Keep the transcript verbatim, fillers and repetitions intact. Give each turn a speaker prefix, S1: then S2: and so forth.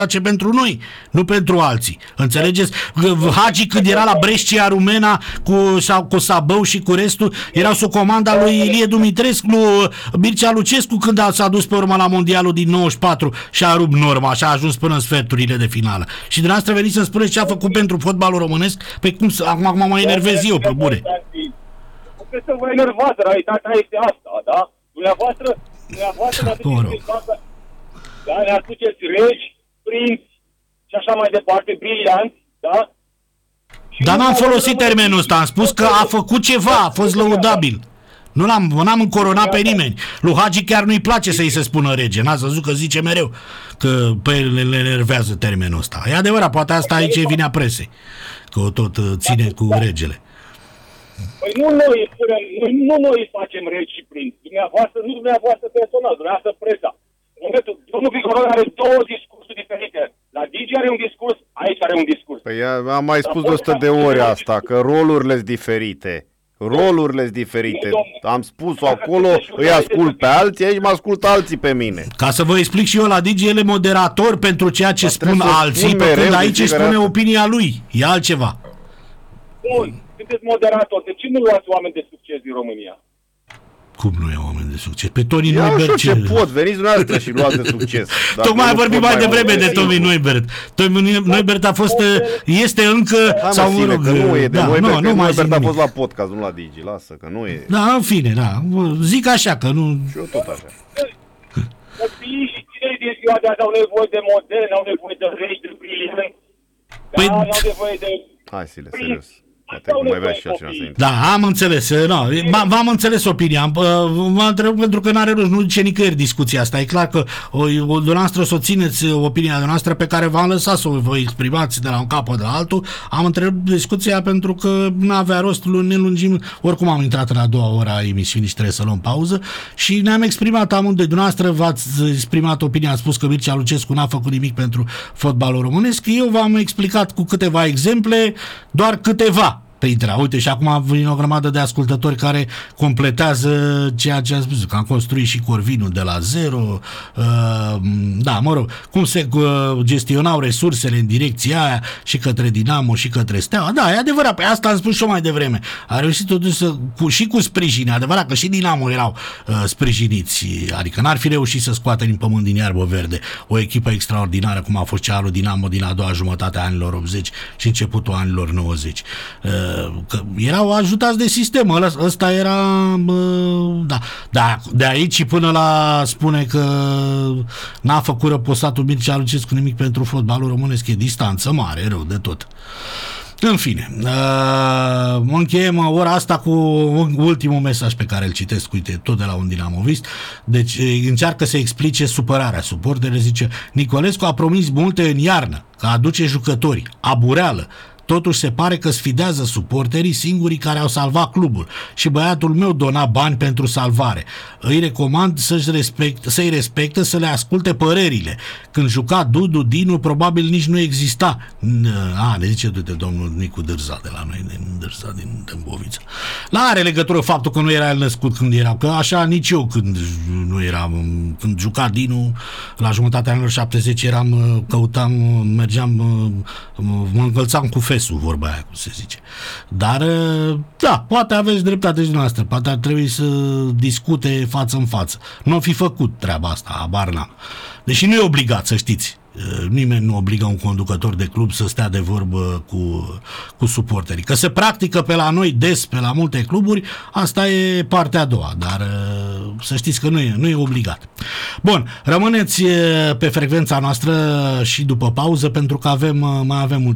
S1: face pentru noi, nu pentru alții. Înțelegeți? Hagi când era la Brescia Rumena cu, sau, cu Sabău și cu restul, erau sub comanda lui Ilie Dumitrescu, Mircea Lucescu când a, s-a dus pe urmă la mondialul din nouăzeci și patru și a rupt norma și a ajuns până în sferturile de finală. Și dumneavoastră veniți să-mi spuneți ce a făcut pentru fotbalul românesc? Pe cum să, acum, acum mă enervez eu, pe bune.
S2: Trebuie să vă enervați, realitatea este asta, da? Dumneavoastră, dumneavoastră ne aduceți, da, ne aduceți regi, prinți și așa mai departe, brillianți, da? Și
S1: dar n-am folosit termenul ăsta, am spus că a făcut ceva, a fost lăudabil. Nu l-am, n-am încoronat pe nimeni. Lui Hagi chiar nu-i place să-i se spună rege. N-ați văzut că zice mereu că pe el le enervează termenul ăsta. E adevărat, poate asta aici e vina presei, că o tot ține cu regele.
S2: Păi nu noi spunem, nu noi facem regi și prinți. Dumneavoastră, nu dumneavoastră personal, dumneavoastră presa. Domnul Vigoroi are două discursuri diferite. La Digi are un discurs, aici are un discurs.
S3: Păi am mai spus de o sută de ori asta, că rolurile sunt diferite. Rolurile sunt diferite. Am spus-o acolo, îi ascult pe alții, aici mă ascultă alții pe mine.
S1: Ca să vă explic și eu, la Digi el e moderator pentru ceea ce spun alții, pe când aici își spune opinia lui. E altceva.
S2: Bun, sunteți moderator. De ce nu luați oameni de succes din România?
S1: Cum nu e oameni de succes? Pe Toni
S3: Ia
S1: Neubert
S3: ce pot, veniți dumneavoastră și luați de succes.
S1: Tocmai am vorbit mai devreme de Toni Neubert. Toni Neubert a fost, este încă,
S3: hai
S1: sau mă rog,
S3: că nu e de
S1: da,
S3: Neubert,
S1: nu, nu mai
S3: Neubert a fost la podcast, nu la Digi, lasă, că nu e.
S1: Da, în fine, da, zic așa, că nu...
S3: Și eu tot așa.
S2: Copiii și tineri din ziua de azi au nevoie de moderne, au nevoie de regi, de brillianți,
S1: Păi...
S2: da, au nevoie de...
S3: Hai, Sile, serios. Poate că mai avea și altceva să intre.
S1: Da, am înțeles, no, v-am înțeles opinia, mă întreb pentru că n-are rost, nu duce nicăieri discuția asta, e clar că o, o, dumneavoastră să o țineți opinia noastră pe care v-am lăsat să o vă exprimați de la un capăt de la altul, am întrebat discuția pentru că n-avea rost, ne lungim, oricum am intrat în a doua ora a emisiunii și trebuie să luăm pauză și ne-am exprimat amândoi, dumneavoastră v-ați exprimat opinia, a spus că Mircea Lucescu n-a făcut nimic pentru fotbalul românesc, eu v-am explicat cu câteva exemple, doar câteva. Printre, uite, și acum vine o grămadă de ascultători care completează ceea ce am spus, că am construit și Corvinul de la zero, uh, da, mă rog, cum se uh, gestionau resursele în direcția aia și către Dinamo și către Steaua, da, e adevărat, pe asta am spus și eu mai devreme, a reușit totuși să, cu, și cu sprijin, e adevărat că și Dinamo erau uh, sprijiniți, adică n-ar fi reușit să scoată din pământ din iarbă verde o echipă extraordinară cum a fost cea lui Dinamo din a doua jumătate a anilor optzeci și începutul anilor nouăzeci. Uh, că erau ajutați de sistem, ăsta era da, da, de aici până la spune că n-a făcut răposatul Mircea Lucescu nimic pentru fotbalul românesc, e distanță mare, rău de tot. În fine, uh, încheiem ora asta cu ultimul mesaj pe care îl citesc, uite, tot de la un dinamovist. Deci încearcă să explice supărarea suporterilor, zice: Nicolescu a promis multe în iarnă, că aduce jucători, abureală. Totuși se pare că sfidează suporterii, singurii care au salvat clubul. Și băiatul meu dona bani pentru salvare. Îi recomand să-și respect, să-i respecte, să le asculte părerile. Când juca Dudu, Dinu probabil nici nu exista. A, ne zice de domnul Nicu Dârza de la noi, din Dârza, din Dâmbovița. La are legătură faptul că nu era el născut când era, că așa nici eu când nu eram, când juca Dinu, la jumătatea anilor șaptezeci eram, căutam, mergeam, mă încălțam cu fesul, vorba aia, cum se zice. Dar, da, poate aveți dreptate și dumneavoastră, poate ar trebui să discute față în față. Nu o fi făcut treaba asta, habar n-am. Deși nu e obligat, să știți. Nimeni nu obligă un conducător de club să stea de vorbă cu, cu suporterii. Că se practică pe la noi des, pe la multe cluburi, asta e partea a doua, dar să știți că nu e, nu e obligat. Bun, rămâneți pe frecvența noastră și după pauză, pentru că avem, mai avem